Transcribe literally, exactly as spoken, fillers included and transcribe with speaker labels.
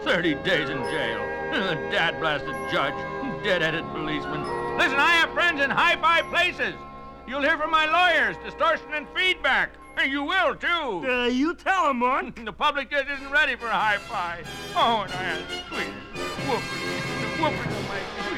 Speaker 1: thirty days in jail. Dad-blasted judge, dead-headed policeman. Listen, I have friends in high-fi places. You'll hear from my lawyers, distortion and feedback. You will, too.
Speaker 2: Uh, you tell him, Mort.
Speaker 1: The public just isn't ready for a high-fi. Oh, and I had sweet whoopers, whoopers on my